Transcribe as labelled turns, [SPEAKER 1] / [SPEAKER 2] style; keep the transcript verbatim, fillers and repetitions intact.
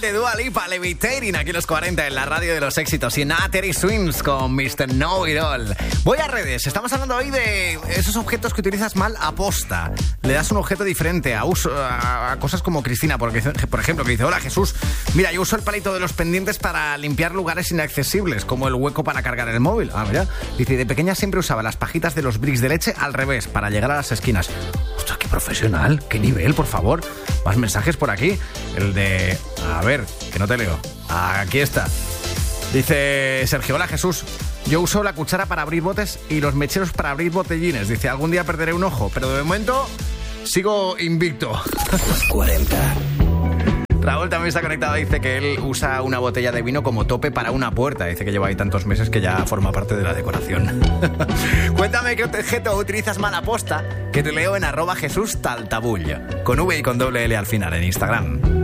[SPEAKER 1] de Dua Lipa, Levitating, aquí los cuarenta en la radio de los éxitos y en Ateri Swings con mister Know It All. Voy a redes, estamos hablando hoy de esos objetos que utilizas mal aposta. Le das un objeto diferente a, uso, a, a cosas como Cristina, porque, por ejemplo, que dice: hola Jesús, mira, yo uso el palito de los pendientes para limpiar lugares inaccesibles, como el hueco para cargar el móvil. Ah, mira, dice, de pequeña siempre usaba las pajitas de los bricks de leche al revés, para llegar a las esquinas. ¡Ostras, qué profesional! ¡Qué nivel, por favor! Más mensajes por aquí. El de... A ver, que no te leo. Aquí está. Dice Sergio: hola Jesús, yo uso la cuchara para abrir botes y los mecheros para abrir botellines. Dice, algún día perderé un ojo, pero de momento sigo invicto.
[SPEAKER 2] Los cuarenta.
[SPEAKER 1] Raúl también está conectado, dice que él usa una botella de vino como tope para una puerta. Dice que lleva ahí tantos meses que ya forma parte de la decoración. Cuéntame qué objeto utilizas mal aposta, que te leo en arroba Jesús Taltabull, con V y con doble L al final en Instagram.